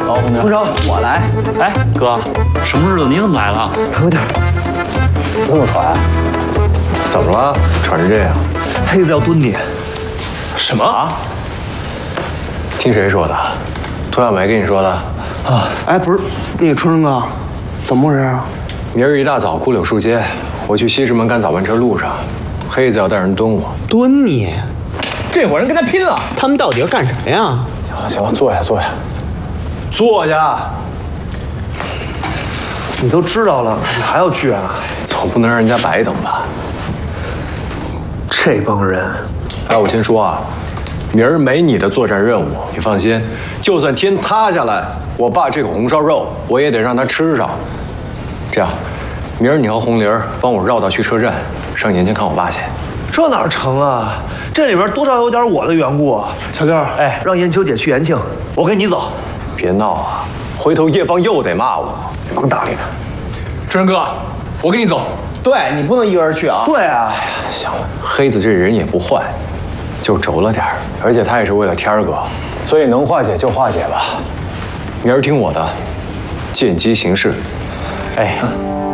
走，红娘。 不成，我来。 哎，哥，什么日子你怎么来了？ 疼点。 这么喘？怎么了？喘成这样？ 黑子要蹲你。 什么啊？ 听谁说的？涂小梅跟你说的？ 啊，哎，不是，那个春生哥，怎么回事啊？ 明儿一大早，古柳树街，我去西直门赶早班车路上，黑子要带人蹲我。 蹲你？ 这伙人跟他拼了！ 他们到底要干什么呀？ 行了行了，坐下坐下，坐下。 你都知道了，你还要去啊？ 总不能让人家白等吧？ 这帮人， 哎，我先说啊，明儿没你的作战任务，你放心，就算天塌下来，我爸这口红烧肉我也得让他吃上。这样，明儿你和红玲帮我绕道去车站，上延庆看我爸去。 这哪成啊？这里边多少有点我的缘故。小六， 哎， 让燕秋姐去延庆，我跟你走。 别闹啊，回头叶芳又得骂我。 你甭搭理他。 春生哥，我跟你走。 对你不能一个人去啊。对啊。 行了，黑子这人也不坏，就轴了点儿，而且他也是为了天儿哥，所以能化解就化解吧。明儿听我的，见机行事。 哎，